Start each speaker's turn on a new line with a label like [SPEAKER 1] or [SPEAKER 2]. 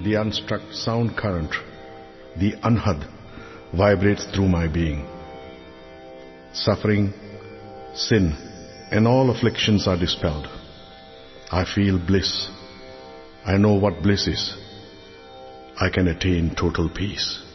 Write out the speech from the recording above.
[SPEAKER 1] the unstruck sound current, the Anhad, vibrates through my being. Suffering, sin, and all afflictions are dispelled. I feel bliss. I know what bliss is. I can attain total peace.